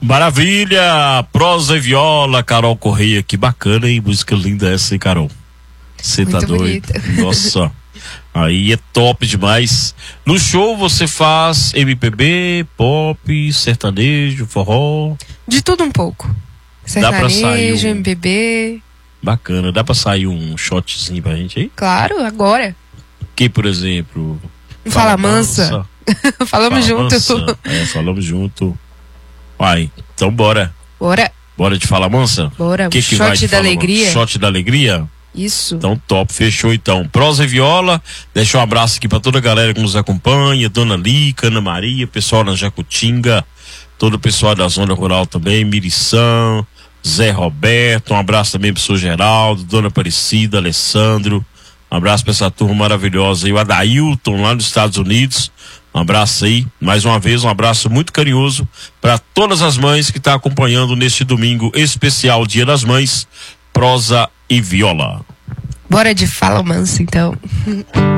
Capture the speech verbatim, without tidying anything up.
Maravilha! Prosa e viola, Carol Correia. Que bacana, hein? Música linda essa, hein, Carol? Você tá doido? Nossa, aí é top demais. No show você faz M P B, pop, sertanejo, forró? De tudo um pouco. Sertanejo, um... M P B. Bacana, dá pra sair um shotzinho pra gente aí? Claro, agora. Que, por exemplo? Fala, Fala Mansa. mansa. Falamos Fala junto. Mansa. É, falamos junto. Vai, então bora. Bora. Bora de Fala Mansa? Bora, que o que shot vai de da Fala alegria. Mansa? Shot da alegria? Isso. Então top, fechou então. Prosa e viola, deixa um abraço aqui pra toda a galera que nos acompanha, Dona Lica, Ana Maria, pessoal na Jacutinga, todo o pessoal da Zona Rural também, Mirição, Zé Roberto, um abraço também pro senhor Geraldo, Dona Aparecida, Alessandro, um abraço pra essa turma maravilhosa aí, o Adailton lá nos Estados Unidos, um abraço aí, mais uma vez um abraço muito carinhoso para todas as mães que estão tá acompanhando neste domingo especial Dia das Mães, Prosa e viola. Bora de Fala Mansa então.